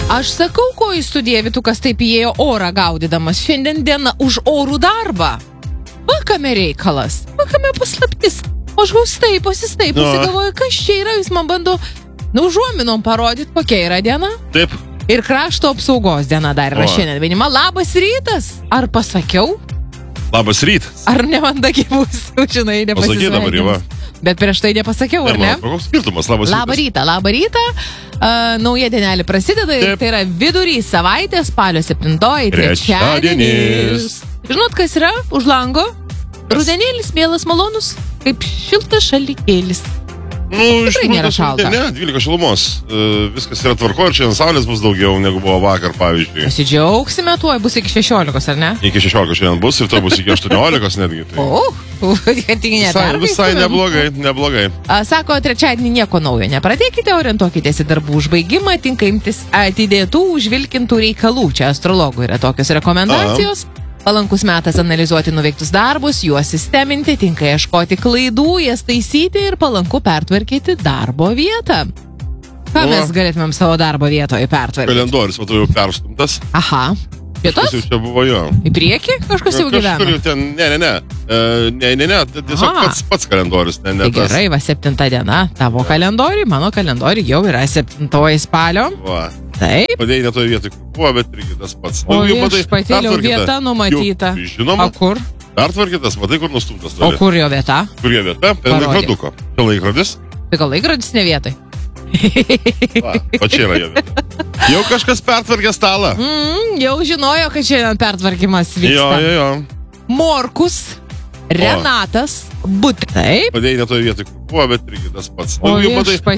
Aš sakau, ko į studiją Vytukas taip įėjo orą gaudydamas. Šiandien diena už orų darbą. Va kame reikalas, va kame paslaptis. O žmogus staiposi, galvoju, kas čia yra, jis man bando užuominom parodyti, kokia yra diena. Taip. Ir krašto apsaugos diena dar yra šiandien minima. Labas rytas. Ar pasakiau? Labas rytas. Ar nemandagiai bus, žinai, Pasakyk dabar, jau. Bet prieš tai nepasakiau, ar ne? Koks skirtumas, labas rytas. Labą rytą. Nauja dienelė prasideda. Taip. Tai yra vidurys savaitės, spalio 7, trečiadienis. Žinot, kas yra už lango? Rudenėlis, mielas, malonus, kaip šiltas šalikėlis. Tikrai nėra šalta. Ne, 12 šilumos. Viskas yra tvarko ir šiandien saulės bus daugiau negu buvo vakar, pavyzdžiui. Pasidžiaugsime tuoj, bus iki 16, ar ne? Iki 16 šiandien bus ir to bus iki 18 netgi. Tai. Visai neblogai. Sako, trečiadienį nieko naujo nepradėkite, orientuokitės į darbų užbaigimą, tinka imtis atidėtų, užvilkintų reikalų. Čia astrologų yra tokios rekomendacijos. Palankus metas analizuoti nuveiktus darbus, juos sisteminti, tinka ieškoti klaidų, jas taisyti ir palanku pertvarkyti darbo vietą. Ką mes galėtumėm savo darbo vietoje pertvarkyti? Kalendorius, matau, jau perstumtas. Aha. Kitos? Jau čia buvo jo. Į priekį kažkas jau gyvena? Ne. Tiesiog pats kalendorius. Tai gerai, va 7 diena tavo kalendoriui, mano kalendoriui jau yra 7 spalio. Va. Taip. Padėjai ne toje vietoje, kur buvo, bet irgi tas pats. O viešpatėlio vieta numatyta. Žinoma. O kur? Pertvarkytas, matai, kur nustumtas. O kur jo vieta? Kur jo vieta? Prie laikroduko. Čia laikrodis. Tai gal laikrodis ne vietoj? O čia yra jo vieta. Jau kažkas pertvarkė stalą. Jau žinojo, kad šiandien pertvarkymas vyksta. Jo. Morkus, Renatas, Taip. Padėjai ne toje vietoje, kur buvo, bet irgi tas pats. O viešpatėlio